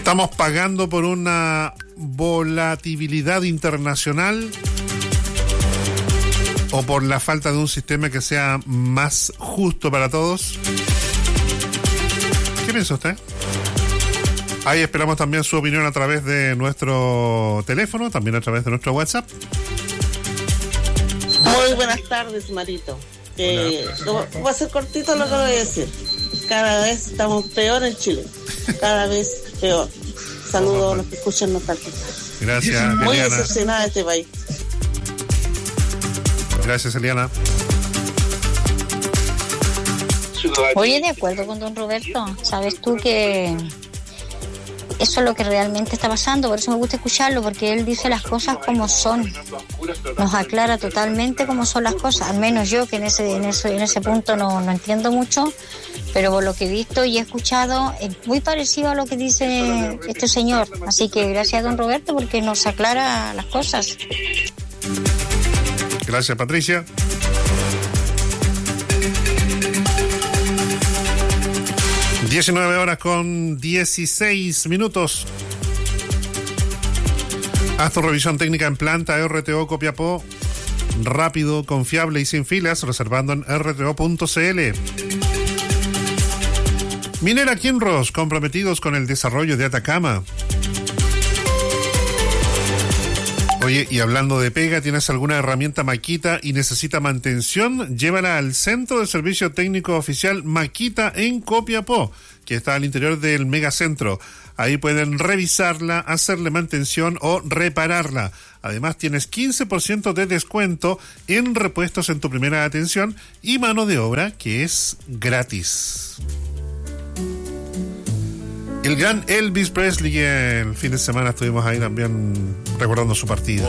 Estamos pagando por una volatilidad internacional o por la falta de un sistema que sea más justo para todos. ¿Qué piensa usted? Ahí esperamos también su opinión a través de nuestro teléfono, también a través de nuestro WhatsApp. Muy buenas tardes, Marito. Va a ser cortito lo que voy a decir. Cada vez estamos peor en Chile. Cada vez peor. Saludos a los que escuchan Nostálgica. Gracias, muy Eliana. decepcionada de este país. Gracias, Eliana. Oye, de acuerdo con don Roberto. Sabes tú que eso es lo que realmente está pasando, por eso me gusta escucharlo, porque él dice las cosas como son, nos aclara totalmente cómo son las cosas, al menos yo que en ese punto no entiendo mucho, pero por lo que he visto y he escuchado es muy parecido a lo que dice este señor, así que gracias a don Roberto porque nos aclara las cosas. Gracias, Patricia. (19:16). Haz tu revisión técnica en planta RTO Copiapó. Rápido, confiable y sin filas, reservando en rto.cl. Minera Kinross, comprometidos con el desarrollo de Atacama. Oye, y hablando de pega, ¿tienes alguna herramienta Makita y necesita mantención? Llévala al Centro de Servicio Técnico Oficial Makita en Copiapó, que está al interior del megacentro. Ahí pueden revisarla, hacerle mantención o repararla. Además, tienes 15% de descuento en repuestos en tu primera atención y mano de obra, que es gratis. El gran Elvis Presley, el fin de semana estuvimos ahí también recordando su partida.